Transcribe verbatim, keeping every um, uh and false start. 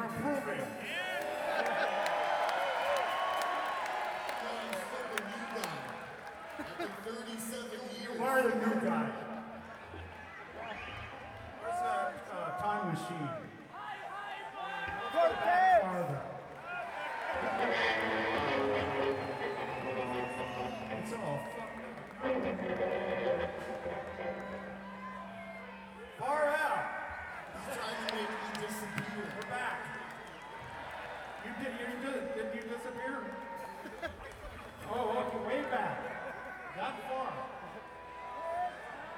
prove it. You are the new guy. Where's that uh, time machine? Farther. It's all fucked up.